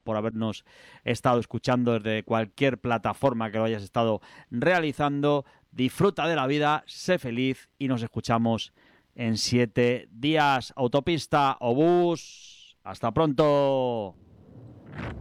por habernos estado escuchando desde cualquier plataforma que lo hayas estado realizando. Disfruta de la vida, sé feliz y nos escuchamos en 7 días. Autopista o bus. Hasta pronto.